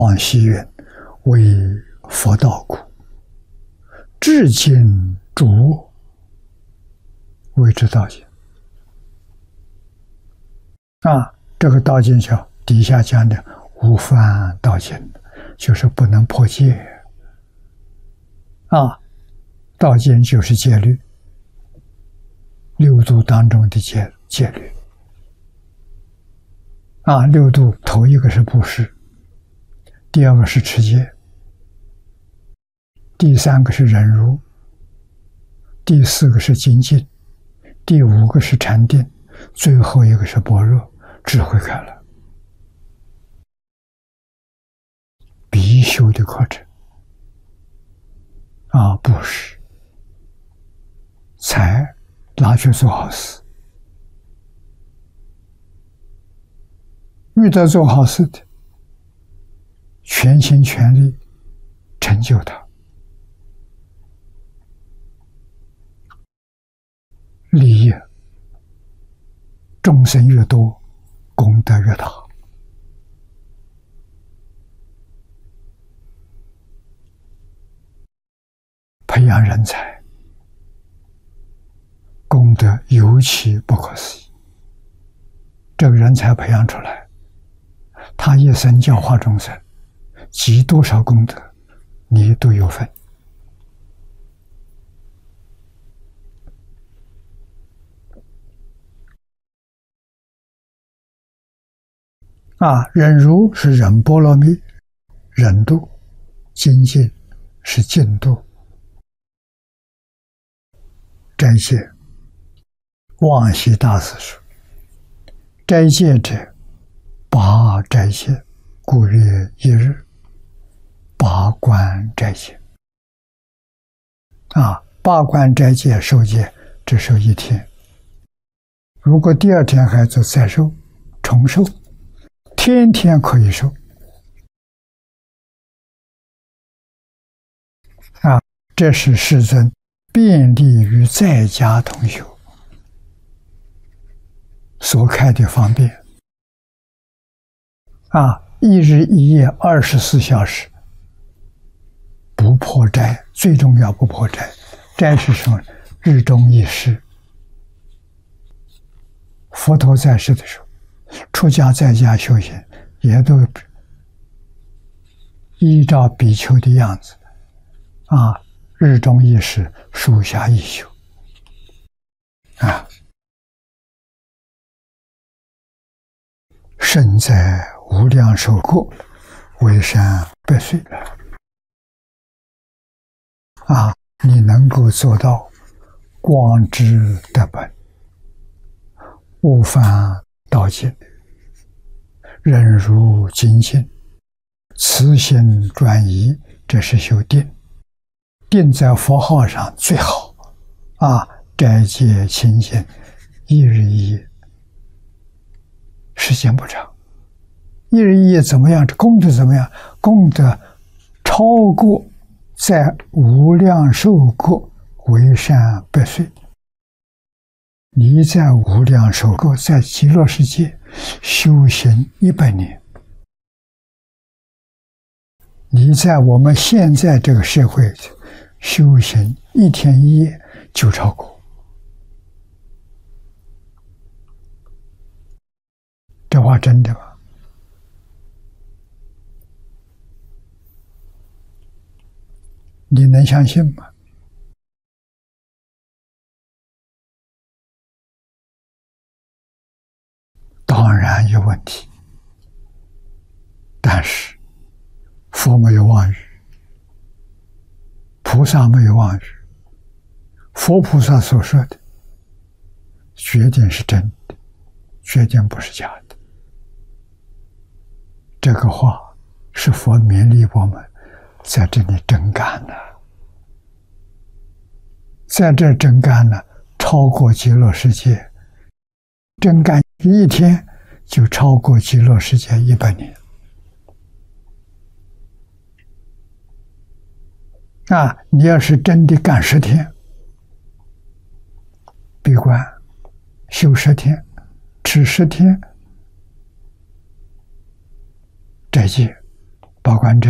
往昔云：为佛道故，至今诸我谓之道经。这个道经上底下讲的无犯道经，就是不能破戒。道经就是戒律，六度当中的戒律。六度头一个是布施，第二个是持戒，第三个是忍辱，第四个是精进，第五个是禅定，最后一个是般若，智慧开了，必修的课程。布施，财拿去做好事，遇到做好事的，全心全力成就他，利益众生越多，功德越大。培养人才，功德尤其不可思议。这个人才培养出来，他一生教化众生，积多少功德，你都有份。忍辱是忍波罗蜜，忍度；精进是进度。斋戒，往昔大师说：斋戒者，八斋戒，故曰一日。八关斋戒。八关斋戒受戒只受一天，如果第二天还做再受，重受，天天可以受。这是世尊便利于在家同修所开的方便。一日一夜24小时不破斋，最重要不破斋。斋是什么？日中一时。佛陀在世的时候，出家在家修行，也都依照比丘的样子，日中一时，树下一宿。身在无量寿国，为山百岁。你能够做到光之得本，无犯道经，忍辱精进，慈心专一，这是修定。定在佛号上最好。斋戒清净，一日一夜，时间不长。一日一夜怎么样？这功德怎么样？功德超过在无量寿国为善百岁。你在无量寿国，在极乐世界修行100年，你在我们现在这个社会修行1天1夜就超过。这话真的吗？你能相信吗？当然有问题，但是佛没有妄语，菩萨没有妄语，佛菩萨所说的决定是真的，决定不是假的。这个话是佛勉励我们在这里真干了，在这真干了，超过极乐世界，真干1天就超过极乐世界100年。你要是真的干10天，闭关修10天，吃10天斋戒， 保观者